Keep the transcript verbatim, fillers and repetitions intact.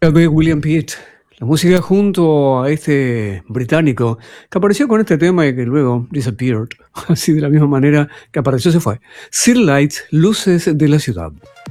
De William Pitt. La música junto a este británico que apareció con este tema y que luego disappeared. Así de la misma manera que apareció se fue. City Lights, luces de la ciudad.